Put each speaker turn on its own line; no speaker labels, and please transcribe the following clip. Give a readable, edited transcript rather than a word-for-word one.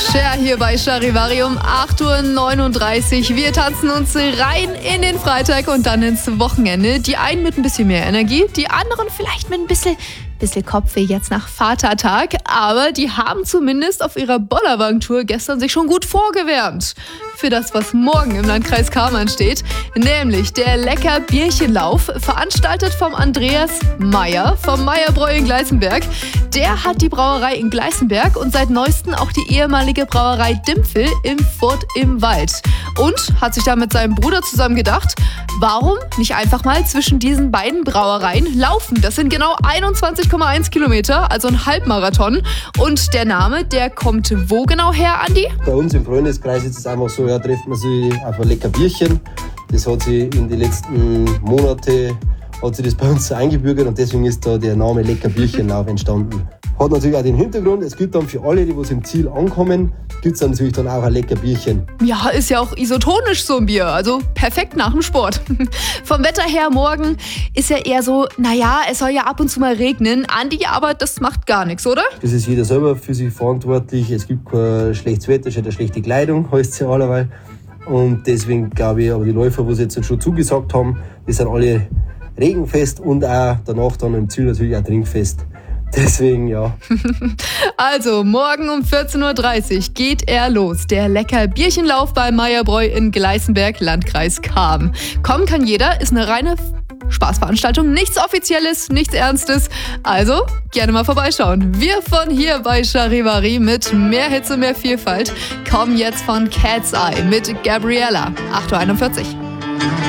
Cher hier bei Charivari um 8:39 Uhr. Wir tanzen uns rein in den Freitag und dann ins Wochenende. Die einen mit ein bisschen mehr Energie, die anderen vielleicht mit ein bisschen Kopfweh jetzt nach Vatertag. Aber die haben zumindest auf ihrer Bollerwagen-Tour gestern sich schon gut vorgewärmt. Für das, was morgen im Landkreis Cham ansteht. Nämlich der Lecker-Bierchenlauf, veranstaltet vom Andreas Meyer vom Meyerbräu in Gleißenberg. Der hat die Brauerei in Gleißenberg und seit neuestem auch die ehemalige Brauerei Dimpfel im Furt im Wald. Und hat sich da mit seinem Bruder zusammen gedacht, warum nicht einfach mal zwischen diesen beiden Brauereien laufen? Das sind genau 21,1 Kilometer, also ein Halbmarathon. Und der Name, der kommt wo genau her, Andi?
Bei uns im Freundeskreis ist es einfach so, ja, trifft man sich auf ein lecker Bierchen. Das hat sich in den letzten Monaten bei uns so eingebürgert und deswegen ist da der Name Lecker Bierchenlauf entstanden. Hat natürlich auch den Hintergrund, es gibt dann für alle, die im Ziel ankommen, gibt es dann natürlich dann auch ein lecker Bierchen.
Ja, ist ja auch isotonisch so ein Bier, also perfekt nach dem Sport. Vom Wetter her morgen ist ja eher so, naja, es soll ja ab und zu mal regnen. Andi, aber das macht gar nichts, oder?
Das ist jeder selber für sich verantwortlich. Es gibt kein schlechtes Wetter, schon eine schlechte Kleidung, heißt es ja alleweil. Und deswegen glaube ich, aber die Läufer, die jetzt schon zugesagt haben, die sind alle regenfest und auch danach dann im Ziel natürlich auch trinkfest. Deswegen, ja.
Also, morgen um 14:30 Uhr geht er los. Der Lecker-Bierchenlauf bei Meyerbräu in Gleißenberg, Landkreis Cham. Kommen kann jeder, ist eine reine Spaßveranstaltung. Nichts Offizielles, nichts Ernstes. Also, gerne mal vorbeischauen. Wir von hier bei Charivari mit mehr Hits und mehr Vielfalt kommen jetzt von Cat's Eye mit Gabriella. 8:41 Uhr.